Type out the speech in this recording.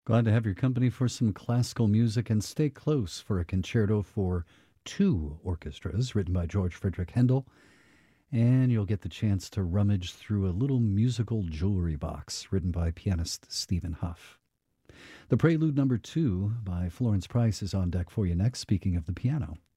Glad to have your company for some classical music, and stay close for a concerto for two orchestras written by George Frederick Handel. And you'll get the chance to rummage through a little musical jewelry box written by pianist Stephen Huff. The Prelude Number 2 by Florence Price is on deck for you next, speaking of the piano.